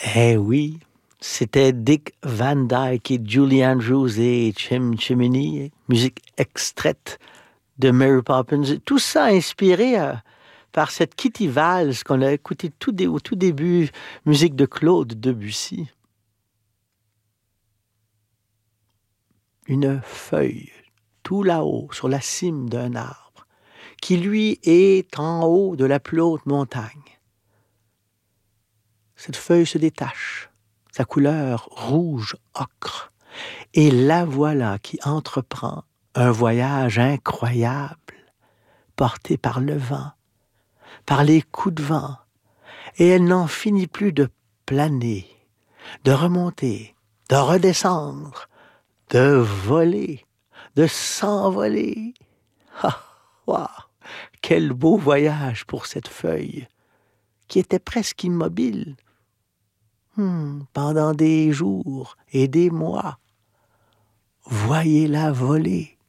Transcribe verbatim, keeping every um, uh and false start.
Eh oui, c'était Dick Van Dyke et Julie Andrews et Chim Chimney, musique extraite de Mary Poppins. Tout ça inspiré euh, par cette Kitty Valse qu'on a écouté tout dé- au tout début, musique de Claude Debussy. Une feuille, tout là-haut, sur la cime d'un arbre, qui lui est en haut de la plus haute montagne. Cette feuille se détache, sa couleur rouge ocre, et la voilà qui entreprend un voyage incroyable, porté par le vent, par les coups de vent, et elle n'en finit plus de planer, de remonter, de redescendre, de voler, de s'envoler. Ah, waouh! Quel beau voyage pour cette feuille, qui était presque immobile, hmm, pendant des jours et des mois. Voyez-la voler.